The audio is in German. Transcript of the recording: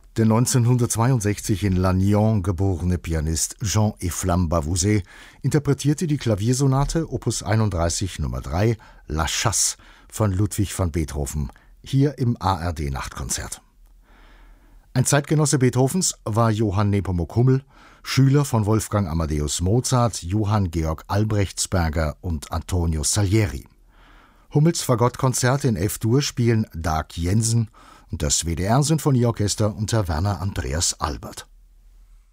Der 1962 in Lannion geborene Pianist Jean-Efflam Bavouzet interpretierte die Klaviersonate Opus 31 Nr. 3 La Chasse von Ludwig van Beethoven, hier im ARD-Nachtkonzert. Ein Zeitgenosse Beethovens war Johann Nepomuk Hummel, Schüler von Wolfgang Amadeus Mozart, Johann Georg Albrechtsberger und Antonio Salieri. Hummels Fagottkonzerte in F-Dur spielen Dag Jensen und das WDR-Sinfonieorchester unter Werner Andreas Albert.